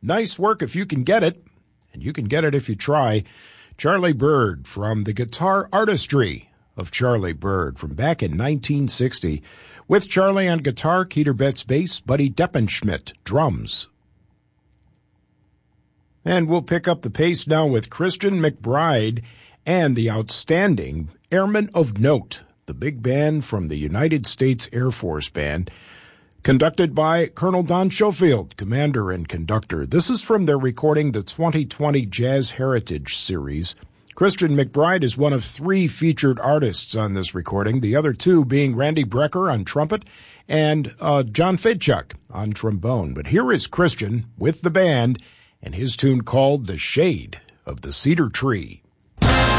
Nice work if you can get it, and you can get it if you try. Charlie Byrd from the guitar artistry of Charlie Byrd from back in 1960. With Charlie on guitar, Keter Betts bass, Buddy Deppenschmidt drums. And we'll pick up the pace now with Christian McBride and the outstanding Airmen of Note, the big band from the United States Air Force Band, conducted by Colonel Don Schofield, commander and conductor. This is from their recording, the 2020 Jazz Heritage Series. Christian McBride is one of 3 featured artists on this recording, the other 2 being Randy Brecker on trumpet and John Fedchuk on trombone. But here is Christian with the band and his tune called The Shade of the Cedar Tree.